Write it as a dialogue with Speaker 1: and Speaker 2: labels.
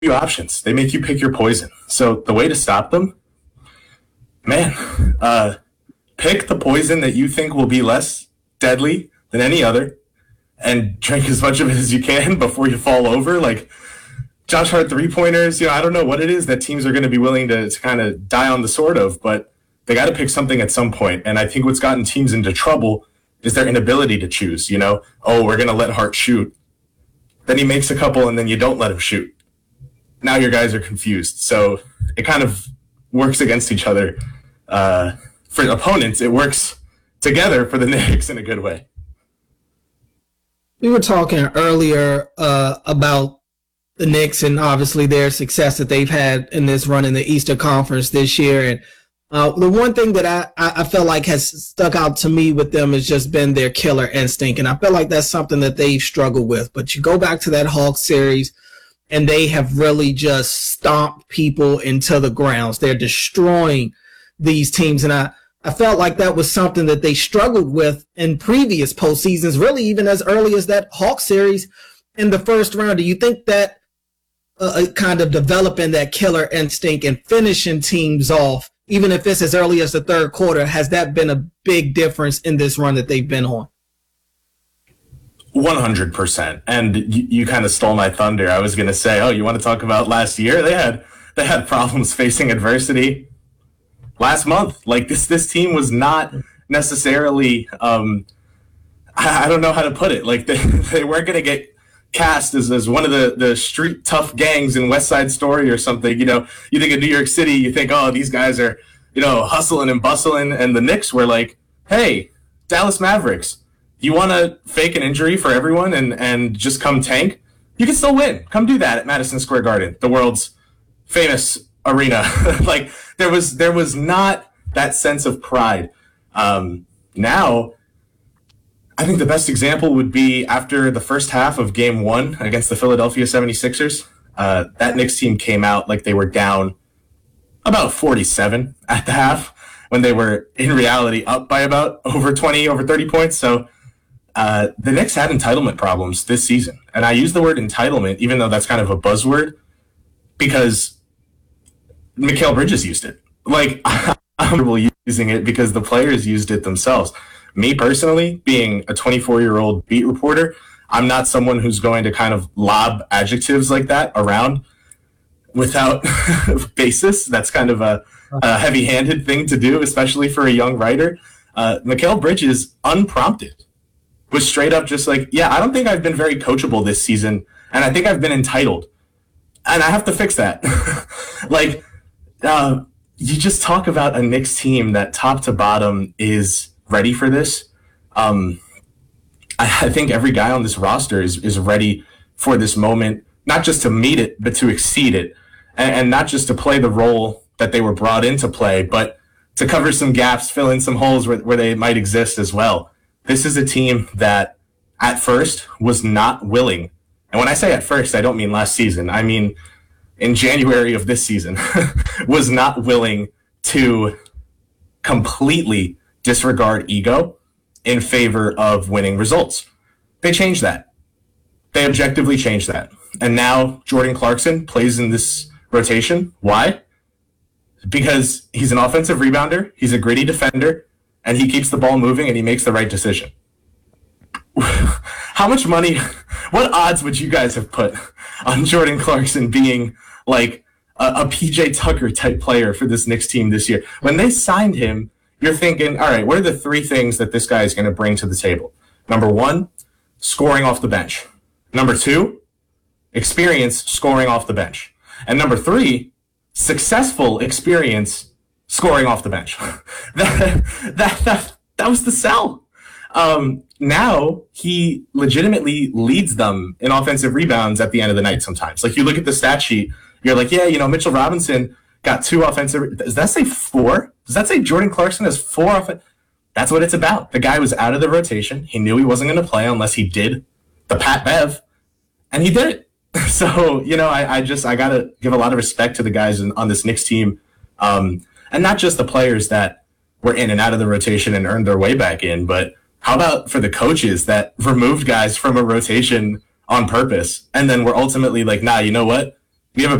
Speaker 1: you options. They make you pick your poison. So the way to stop them, man, pick the poison that you think will be less deadly than any other and drink as much of it as you can before you fall over. Like Josh Hart 3-pointers, I don't know what it is that teams are going to be willing to kind of die on the sword of, but they got to pick something at some point. And I think what's gotten teams into trouble is their inability to choose, oh, we're going to let Hart shoot. Then he makes a couple and then you don't let him shoot. Now your guys are confused. So it kind of works against each other. For opponents, it works together for the Knicks in a good way.
Speaker 2: We were talking earlier about the Knicks and obviously their success that they've had in this run in the Eastern Conference this year. And the one thing that I felt like has stuck out to me with them has just been their killer instinct. And I feel like that's something that they've struggled with. But you go back to that Hawks series, and they have really just stomped people into the grounds. They're destroying these teams. And I felt like that was something that they struggled with in previous postseasons, really even as early as that Hawks series in the first round. Do you think that kind of developing that killer instinct and finishing teams off, even if it's as early as the third quarter, has that been a big difference in this run that they've been on?
Speaker 1: 100%. And you kind of stole my thunder. I was going to say, oh, you want to talk about last year? They had problems facing adversity last month. Like this team was not necessarily, I don't know how to put it. Like they weren't going to get cast as one of the street tough gangs in West Side Story or something. You think of New York City, you think, oh, these guys are, hustling and bustling. And the Knicks were like, hey, Dallas Mavericks, you want to fake an injury for everyone and just come tank? You can still win. Come do that at Madison Square Garden, the world's famous arena. Like there was not that sense of pride. Now, I think the best example would be after the first half of game 1 against the Philadelphia 76ers. That Knicks team came out like they were down about 47 at the half when they were in reality up by about over 30 points. So the Knicks had entitlement problems this season. And I use the word entitlement, even though that's kind of a buzzword, because Mikal Bridges used it. Like, I'm comfortable using it because the players used it themselves. Me personally, being a 24-year-old beat reporter, I'm not someone who's going to kind of lob adjectives like that around without basis. That's kind of a heavy-handed thing to do, especially for a young writer. Mikal Bridges, unprompted, was straight up just like, yeah, I don't think I've been very coachable this season, and I think I've been entitled. And I have to fix that. Like, you just talk about a Knicks team that top to bottom is ready for this. I think every guy on this roster is ready for this moment, not just to meet it, but to exceed it. And not just to play the role that they were brought in to play, but to cover some gaps, fill in some holes where they might exist as well. This is a team that at first was not willing. And when I say at first, I don't mean last season. I mean in January of this season, was not willing to completely disregard ego in favor of winning results. They changed that. They objectively changed that. And now Jordan Clarkson plays in this rotation. Why? Because he's an offensive rebounder, he's a gritty defender, and he keeps the ball moving and he makes the right decision. How much money, what odds would you guys have put on Jordan Clarkson being like a PJ Tucker type player for this Knicks team this year? When they signed him, you're thinking, all right, what are the 3 things that this guy is going to bring to the table? Number 1, scoring off the bench. Number 2, experience scoring off the bench. And number 3, successful experience scoring off the bench. that was the sell. Now he legitimately leads them in offensive rebounds at the end of the night sometimes. Like you look at the stat sheet, you're like, yeah, Mitchell Robinson got 2 offensive. Does that say 4? Does that say Jordan Clarkson has 4 offensive? That's what it's about. The guy was out of the rotation. He knew he wasn't going to play unless he did the Pat Bev, and he did it. So, I got to give a lot of respect to the guys on this Knicks team, and not just the players that were in and out of the rotation and earned their way back in, but how about for the coaches that removed guys from a rotation on purpose and then were ultimately like, nah, you know what? We have a